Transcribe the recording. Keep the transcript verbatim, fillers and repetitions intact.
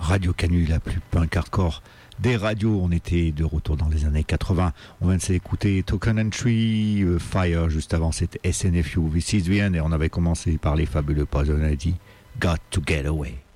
Radio Canu, la plus punk hardcore des radios. On était de retour dans les années quatre-vingts. On vient de s'écouter Token Entry, euh, Fire, juste avant c'était S N F U, This Is The End, et on avait commencé par les fabuleux Poison I D, Got to Get Away.